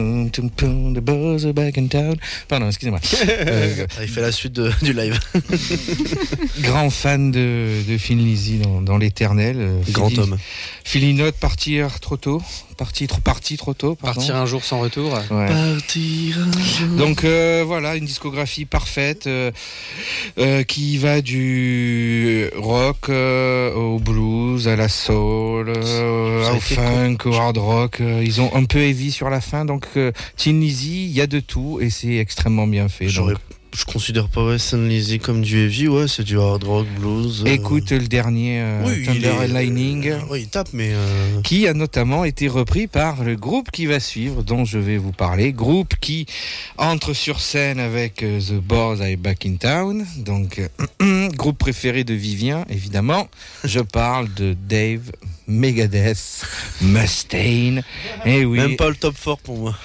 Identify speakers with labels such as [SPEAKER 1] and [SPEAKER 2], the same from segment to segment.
[SPEAKER 1] The boys are back in town. Pardon, excusez-moi.
[SPEAKER 2] Il fait la suite du live.
[SPEAKER 1] Grand fan de Thin Lizzy dans l'éternel.
[SPEAKER 2] Grand homme.
[SPEAKER 1] Philly Note partir trop tôt. Parti trop tôt. Pardon.
[SPEAKER 3] Partir un jour sans retour.
[SPEAKER 1] Ouais.
[SPEAKER 2] Partir un jour.
[SPEAKER 1] Donc voilà, une discographie parfaite qui va du rock au blues, à la soul, au funk, au hard rock. Ils ont un peu heavy sur la fin, donc Thin Lizzy, il y a de tout et c'est extrêmement bien fait.
[SPEAKER 2] Je considère pas Thin Lizzy comme du heavy, c'est du hard rock, blues.
[SPEAKER 1] Écoute le dernier Thunder and Lightning,
[SPEAKER 2] il tape, mais
[SPEAKER 1] qui a notamment été repris par le groupe qui va suivre, dont je vais vous parler. Groupe qui entre sur scène avec The Boys Are Back in Town, donc groupe préféré de Vivien, évidemment. Je parle de Dave Megadeth Mustaine. Et oui.
[SPEAKER 2] Même pas le top 4 pour moi.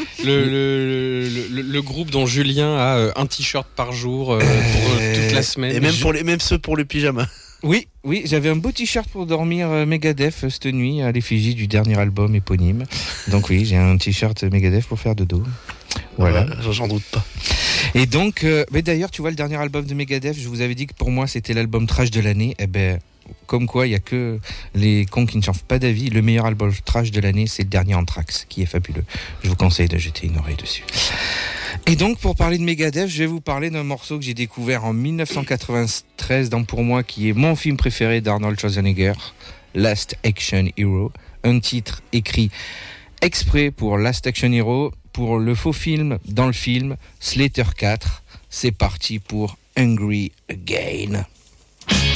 [SPEAKER 3] Le groupe dont Julien a un t-shirt par jour pour toute la semaine.
[SPEAKER 2] Et même ceux pour le pyjama.
[SPEAKER 1] Oui, j'avais un beau t-shirt pour dormir Megadeth cette nuit à l'effigie du dernier album éponyme. Donc oui, j'ai un t-shirt Megadeth pour faire dodo. Voilà.
[SPEAKER 2] J'en doute pas.
[SPEAKER 1] Et donc, mais d'ailleurs, tu vois, le dernier album de Megadeth, je vous avais dit que pour moi c'était l'album trash de l'année. Eh ben, comme quoi, il y a que les cons qui ne changent pas d'avis. Le meilleur album trash de l'année, c'est le dernier Anthrax, qui est fabuleux. Je vous conseille de jeter une oreille dessus. Et donc, pour parler de Megadeth, je vais vous parler d'un morceau que j'ai découvert en 1993 dans, pour moi, qui est mon film préféré d'Arnold Schwarzenegger, Last Action Hero. Un titre écrit exprès pour Last Action Hero, pour le faux film dans le film, Slater 4. C'est parti pour Hungry Again.